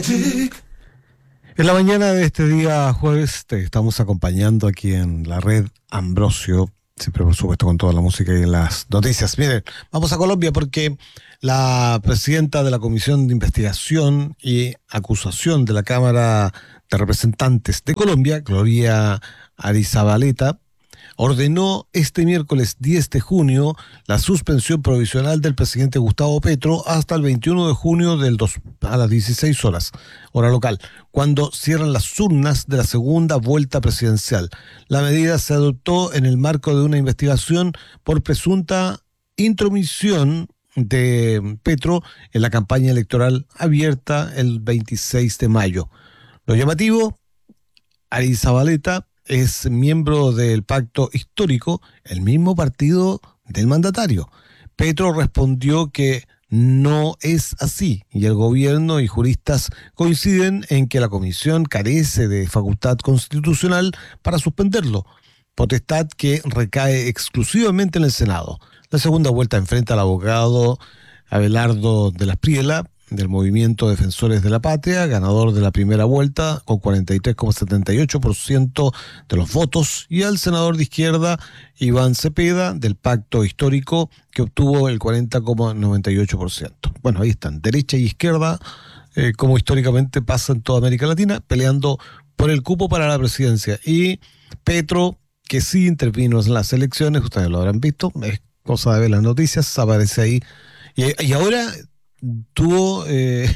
En la mañana de este día jueves te estamos acompañando aquí en la red Ambrosio, siempre por supuesto con toda la música y las noticias. Miren, vamos a Colombia porque la presidenta de la Comisión de Investigación y Acusación de la Cámara de Representantes de Colombia, Gloria Arizabaleta, ordenó este miércoles 10 de junio la suspensión provisional del presidente Gustavo Petro hasta el 21 de junio a las 16 horas, hora local, cuando cierran las urnas de la segunda vuelta presidencial. La medida se adoptó en el marco de una investigación por presunta intromisión de Petro en la campaña electoral abierta el 26 de mayo. Lo llamativo, Arizabaleta es miembro del Pacto Histórico, el mismo partido del mandatario. Petro respondió que no es así y el gobierno y juristas coinciden en que la comisión carece de facultad constitucional para suspenderlo, potestad que recae exclusivamente en el Senado. La segunda vuelta enfrenta al abogado Abelardo de la Espriella, del Movimiento Defensores de la Patria, ganador de la primera vuelta con 43,78% de los votos, y al senador de izquierda Iván Cepeda, del Pacto Histórico, que obtuvo el 40,98%. Bueno, ahí están, derecha y izquierda, como históricamente pasa en toda América Latina, peleando por el cupo para la presidencia. Y Petro, que sí intervino en las elecciones, ustedes lo habrán visto, es cosa de ver las noticias, aparece ahí. Y ahora tuvo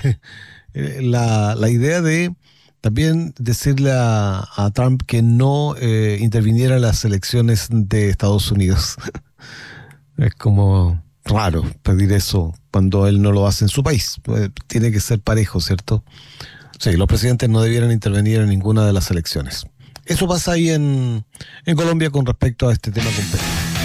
la idea de también decirle a Trump que no interviniera en las elecciones de Estados Unidos. Es como raro pedir eso cuando él no lo hace en su país. Tiene que ser parejo, ¿cierto? Sí, los presidentes no debieran intervenir en ninguna de las elecciones. Eso pasa ahí en Colombia con respecto a este tema completo.